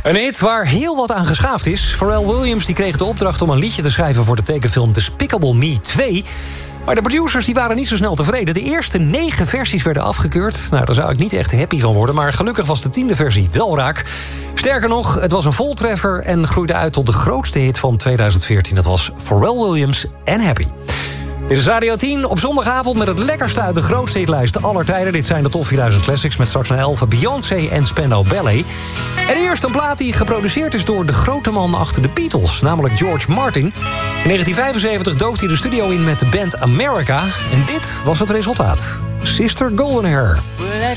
Een hit waar heel wat aan geschaafd is. Pharrell Williams die kreeg de opdracht om een liedje te schrijven voor de tekenfilm Despicable Me 2. Maar de producers die waren niet zo snel tevreden. De eerste 9 versies werden afgekeurd. Nou, daar zou ik niet echt happy van worden. Maar gelukkig was de 10e versie wel raak. Sterker nog, het was een voltreffer en groeide uit tot de grootste hit van 2014. Dat was Pharrell Williams en Happy. Dit is Radio 10 op zondagavond met het lekkerste uit de grootste hitlijst aller tijden. Dit zijn de Top 4000 Classics met straks naar 11 Beyoncé en Spandau Ballet. En eerst een plaat die geproduceerd is door de grote man achter de Beatles, namelijk George Martin. In 1975 dook hij de studio in met de band America. En dit was het resultaat. Sister Golden Hair. Well,